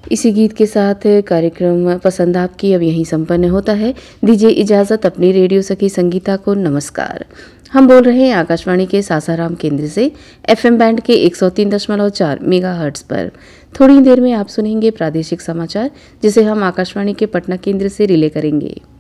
इसी गीत के साथ कार्यक्रम पसंद आपकी अब यहीं संपन्न होता है। दीजिए इजाज़त अपनी रेडियो सखी संगीता को नमस्कार। हम बोल रहे हैं आकाशवाणी के सासाराम केंद्र से एफएम बैंड के 103.4 मेगाहर्ट्ज़ पर। थोड़ी देर में आप सुनेंगे प्रादेशिक समाचार जिसे हम आकाशवाणी के पटना केंद्र से रिले करेंगे।